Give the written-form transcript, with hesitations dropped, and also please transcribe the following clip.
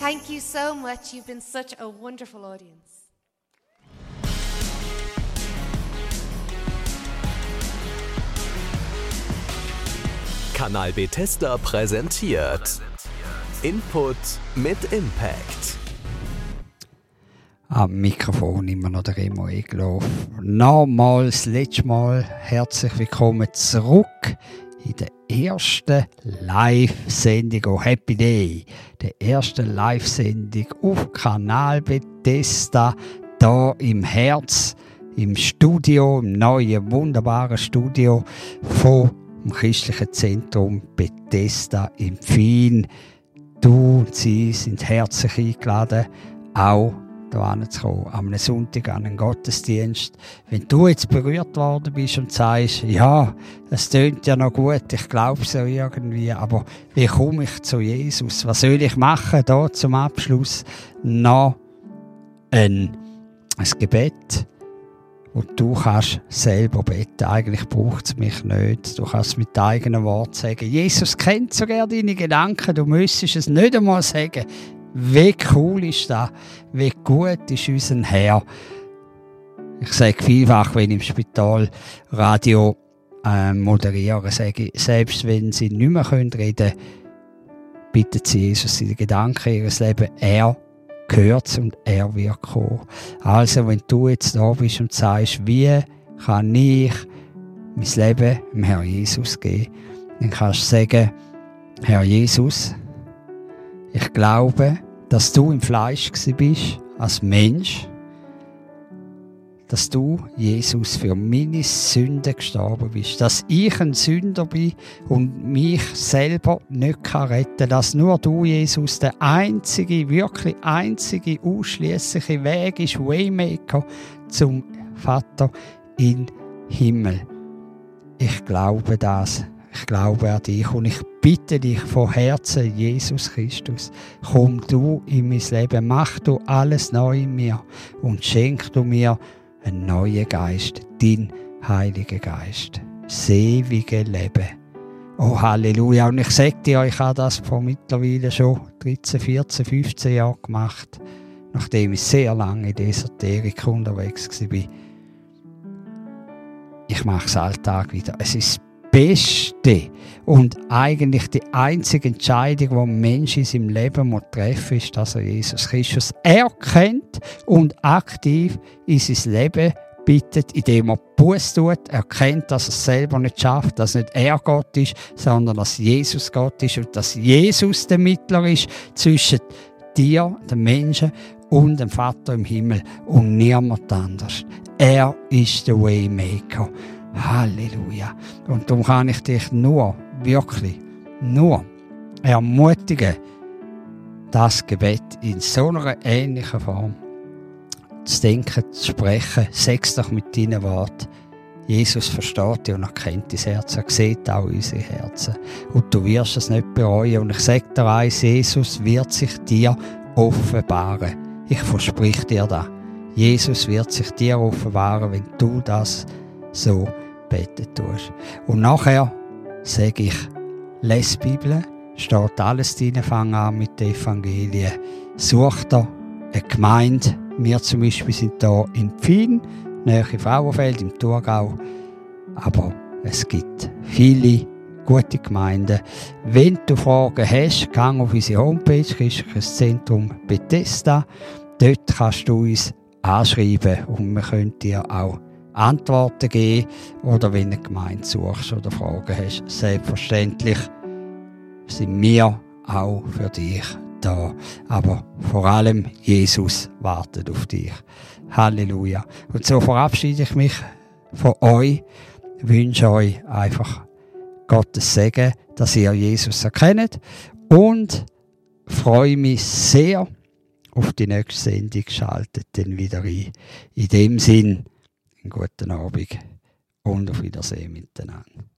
Thank you so much. You've been such a wonderful audience. Kanal Bethesda präsentiert Input mit Impact. Am Mikrofon immer noch der Remo Egloff. Nochmals, letztes Mal herzlich willkommen zurück in der ersten Live-Sendung. Oh, Happy Day! Der ersten Live-Sendung auf Kanal Bethesda, hier im Herz, im Studio, im neuen, wunderbaren Studio vom Christlichen Zentrum Bethesda in Pfien. Du und sie sind herzlich eingeladen, auch hierher zu kommen, am Sonntag an einen Gottesdienst. Wenn du jetzt berührt worden bist und sagst, ja, es tönt ja noch gut, ich glaube so irgendwie, aber wie komme ich zu Jesus? Was soll ich machen? Da zum Abschluss noch ein Gebet, und du kannst selber beten. Eigentlich braucht es mich nicht. Du kannst mit eigenen Worten sagen, Jesus kennt sogar deine Gedanken, du müsstest es nicht einmal sagen. Wie cool ist das? Wie gut ist unser Herr? Ich sage vielfach, wenn ich im Spital Radio moderiere, sage ich, selbst wenn sie nicht mehr reden können, bitten sie Jesus in den Gedanken ihres Lebens. Er gehört und er wird kommen. Also, wenn du jetzt da bist und sagst, wie kann ich mein Leben dem Herr Jesus geben, dann kannst du sagen, Herr Jesus, ich glaube, dass du im Fleisch bist, als Mensch, dass du, Jesus, für meine Sünden gestorben bist, dass ich ein Sünder bin und mich selber nicht retten kann, dass nur du, Jesus, der einzige, wirklich einzige, ausschliessliche Weg ist, Waymaker zum Vater in Himmel. Ich glaube das. Ich glaube an dich und ich bitte dich von Herzen, Jesus Christus, komm du in mein Leben, mach du alles neu in mir und schenk du mir einen neuen Geist, dein Heiliger Geist, das ewige Leben. Oh Halleluja! Und ich sage dir, ich habe das vor mittlerweile schon 13, 14, 15 Jahren gemacht, nachdem ich sehr lange in der Esoterik unterwegs war. Ich mache es Alltag wieder. Es ist Beste und eigentlich die einzige Entscheidung, die ein Mensch in seinem Leben treffen muss, ist, dass er Jesus Christus erkennt und aktiv in sein Leben bittet, indem er Buße tut, erkennt, dass er es selber nicht schafft, dass nicht er Gott ist, sondern dass Jesus Gott ist und dass Jesus der Mittler ist zwischen dir, den Menschen, und dem Vater im Himmel und niemand anders. Er ist der Waymaker. Halleluja. Und darum kann ich dich wirklich nur ermutigen, das Gebet in so einer ähnlichen Form zu denken, zu sprechen. Sag's doch mit deinen Worten. Jesus versteht dich und erkennt dein Herz. Er sieht auch unsere Herzen. Und du wirst es nicht bereuen. Und ich sage dir eins, Jesus wird sich dir offenbaren. Ich verspreche dir das. Jesus wird sich dir offenbaren, wenn du das so beten tust. Und nachher sage ich, lese die Bibel, steht alles drin, fang an mit den Evangelien. Such dir eine Gemeinde. Wir zum Beispiel sind hier in Pfien, nahe Frauenfeld im Thurgau. Aber es gibt viele gute Gemeinden. Wenn du Fragen hast, geh auf unsere Homepage, Christliches Zentrum Bethesda. Dort kannst du uns anschreiben und wir können dir auch Antworten geben oder wenn du eine Gemeinde suchst oder Fragen hast. Selbstverständlich sind wir auch für dich da. Aber vor allem Jesus wartet auf dich. Halleluja. Und so verabschiede ich mich von euch. Wünsche euch einfach Gottes Segen, dass ihr Jesus erkennt und freue mich sehr auf die nächste Sendung. Schaltet dann wieder ein. In dem Sinn, einen guten Abend und auf Wiedersehen miteinander.